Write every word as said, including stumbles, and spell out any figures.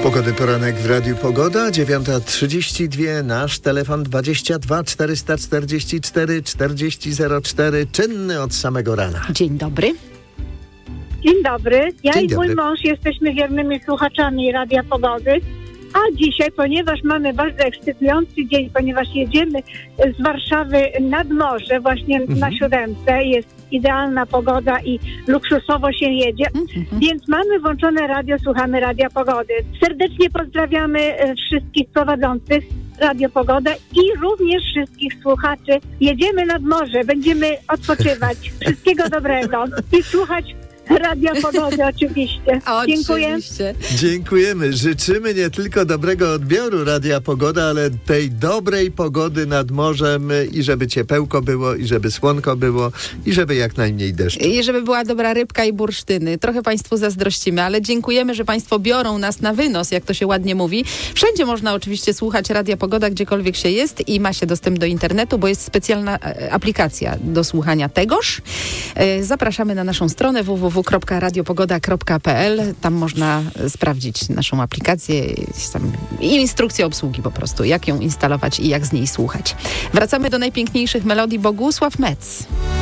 Pogody poranek w Radiu Pogoda, dziewiąta trzydzieści dwa, nasz telefon dwadzieścia dwa czterysta czterdzieści cztery czterdzieści zero cztery, czynny od samego rana. Dzień dobry. Dzień dobry. Ja Dzień i mój dobry. mąż jesteśmy wiernymi słuchaczami Radia Pogody. A dzisiaj, ponieważ mamy bardzo ekscytujący dzień, ponieważ jedziemy z Warszawy nad morze, właśnie Mhm. na siódemce, jest idealna pogoda i luksusowo się jedzie, Mhm. więc mamy włączone radio, słuchamy Radia Pogody. Serdecznie pozdrawiamy e, wszystkich prowadzących Radio Pogoda i również wszystkich słuchaczy. Jedziemy nad morze, będziemy odpoczywać. Wszystkiego dobrego i słuchać Radia Pogody oczywiście. Dziękuję. Oczywiście. Dziękujemy. Życzymy nie tylko dobrego odbioru Radia Pogoda, ale tej dobrej pogody nad morzem i żeby ciepełko było, i żeby słonko było, i żeby jak najmniej deszczu. I żeby była dobra rybka i bursztyny. Trochę Państwu zazdrościmy, ale dziękujemy, że Państwo biorą nas na wynos, jak to się ładnie mówi. Wszędzie można oczywiście słuchać Radia Pogoda, gdziekolwiek się jest i ma się dostęp do internetu, bo jest specjalna e, aplikacja do słuchania tegoż. E, zapraszamy na naszą stronę w w w kropka radiopogoda kropka p l. Tam można e, sprawdzić naszą aplikację jest tam i instrukcję obsługi po prostu, jak ją instalować i jak z niej słuchać. Wracamy do najpiękniejszych melodii. Bogusław Metz.